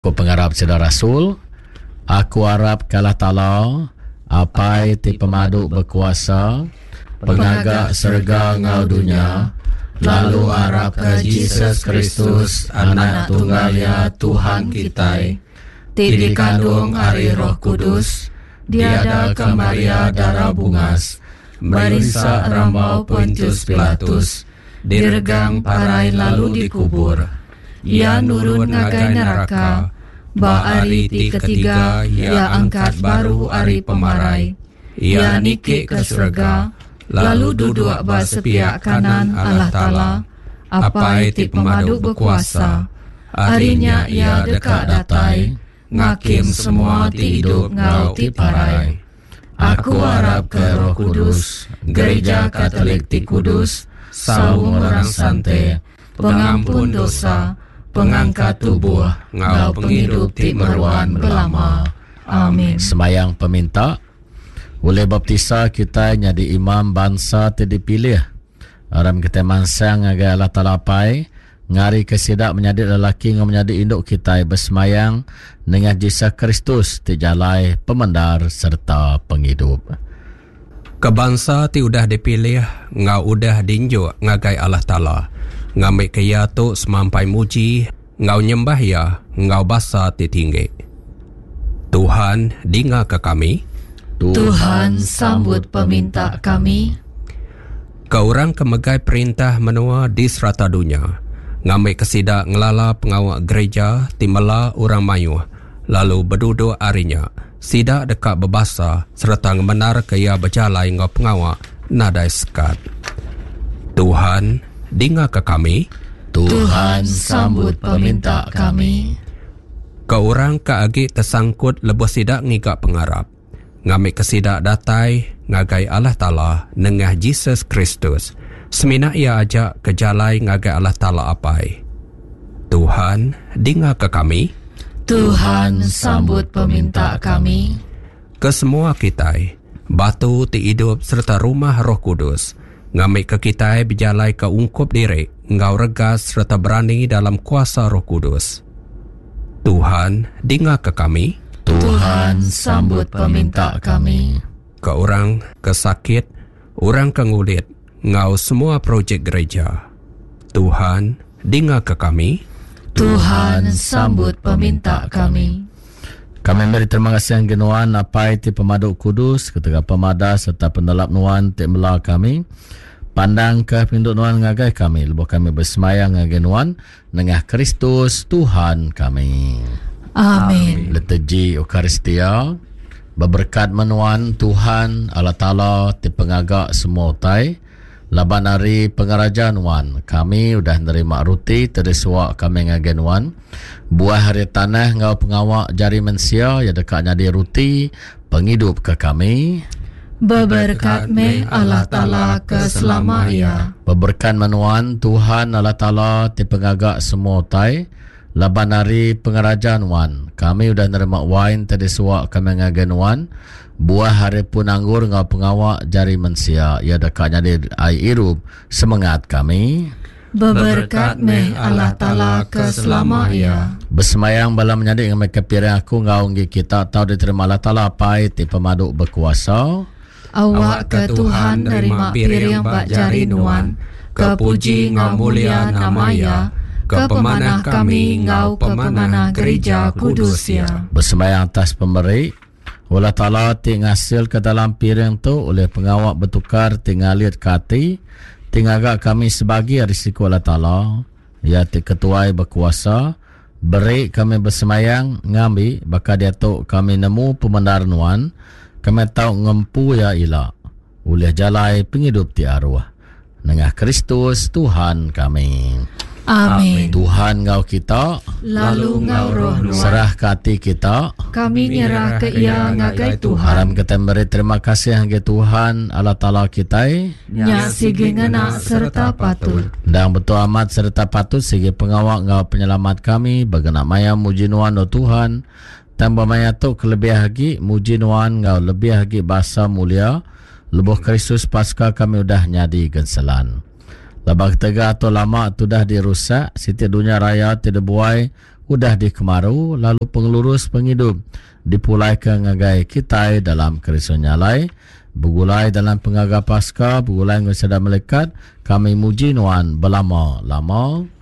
Aku pengharap Sedar Rasul, aku harap kalah Ta'ala, apai ti pemaduk berkuasa, pengagak serga ngau dunia, lalu harap ke Jesus Kristus, anak tunggal ya Tuhan kita, ti dikandung ari Roh Kudus, diada ke Maria darah bungas, barisa rambau Pontius Pilatus, diregang parai lalu dikubur. Ia nurun ngagai neraka, ba ari ti ketiga ia angkat baru ari pemarai. Ia niki ke surga, lalu duduk ba sepiak kanan Allah Ta'ala, apai ti pemaduk berkuasa. Arinya ia dekat datai, ngakim semua ti hidup ngau ti parai. Aku harap ke Roh Kudus, gereja Katolik ti kudus, saung orang sante, pengampun dosa, pengangkat tubuh, ngau penghidup ti meruan belama. Amin. Sembayang peminta, oleh baptisa kita jadi imam bangsa ti dipilih. Aram kita mansang agai Allah Ta'ala pai, ngari kesidak menjadi lelaki ngau menjadi induk kita bersemayang dengan Yesus Kristus ti jalai pemendar serta penghidup. Kebangsa ti udah dipilih, ngau udah dinjuk ngagai Allah Ta'ala. Ngambil kaya tu semampai muji, ngau nyembah ya, ngau basa ti tinggi. Tuhan dengar ke kami. Tuhan sambut peminta kami. Kau orang kemegai perintah menua di serata dunia. Ngambil kesidak ngelala pengawak gereja, timela orang mayu. Lalu berduduk arinya, sidak dekat berbasa, serta ngebenar kaya berjalai ngau pengawak, nadai sekat. Tuhan dengar ke kami. Tuhan sambut peminta kami. Kau orang keagi tersangkut lebih sidak ngigak pengarap. Ngambil kesidak datai ngagai Allah Ta'ala nengah Jesus Kristus. Semina ia ajak ke jalai ngagai Allah Ta'ala apai. Tuhan dengar ke kami. Tuhan sambut peminta kami. Ke semua kita, batu ti hidup serta rumah Roh Kudus, ngambil ke kita berjalai ke ungkup diri, ngau regas serta berani dalam kuasa Roh Kudus. Tuhan dengar ke kami. Tuhan sambut peminta kami. Ke orang kesakit, orang kengulit, ngau semua projek gereja. Tuhan dengar ke kami. Tuhan sambut peminta kami. Kami beri terima kasih yang genuan apai ti pemaduk kudus, ketika pemada serta pendelap nuan ti mela kami. Pandang ke pinduk nuan ngagai kami, lebuh kami bersemayang ngagai nuan nengah Kristus Tuhan kami. Amin. Letiji Eukaristia, berberkat menuan Tuhan Allah Ta'ala ti pengagak semua utai. Laban hari pengerajaan wan, kami udah nerima ruti terisuak kami ngagai nuan. Buah hari tanah ngau pengawak jari mensia ya dekatnya di ruti penghidup ke kami. Berberkat meh Allah Ta'ala ke selamanya. Berberkat menuan Tuhan Allah Ta'ala ti pengagak semua utai. Laban hari pengerajaan wan, kami udah nerima wain terisuak kami ngagai nuan. Buah hari pun anggur ngau pengawak jari mensia ya dekatnya di air irup semangat kami. Berberkat meh Allah Ta'ala ke selamanya. Bersemayang bala menjadi dengan mereka piring aku ngau nggi kita tahu diterima Allah Ta'ala apai ti pemaduk berkuasa. Awak ke Tuhan nerima piring bak jari nuan, ke puji ngau mulia namanya, ke pemanah kami ngau pemanah gereja kudus ya. Bersemayang atas pemberi, Allah Ta'ala ti ngasil ke dalam piring tu oleh pengawak bertukar ti ngalir kati, ti ngagak kami sebagai risiko Allah Ta'ala, ya ti ketuai berkuasa, beri kami bersemayang ngambi, bakal dia tu kami nemu pemendar nuan, kami tahu ngempu ya ilah, oleh jalai penghidup ti arwah. Nengah Kristus Tuhan kami. Amin. Tuhan ngau kita, lalu ngau roh nuan, serah ke hati kita, kami nyerah ke ia ngagai Tuhan. haram kita beri terima kasih ngagai Tuhan Allah Ta'ala kita, nya sige ngena serta patut. dan betul amat serta patut segi pengawak ngau penyelamat kami, bagana maya muji nuan do Tuhan, tambah maya tu kelebih lagi muji nuan ngau lebih lagi bahasa mulia, lebuh Kristus pasca kami udah nyadi genselan. Labak tega atau lama tu dah dirusak, siti dunia raya tidak buai, udah dikemaru lalu pengelurus penghidup dipulai ke ngagai kita dalam kerisa nyalai begulai dalam pengaga pasca begulai ngesada melekat kami muji nuan belama-lama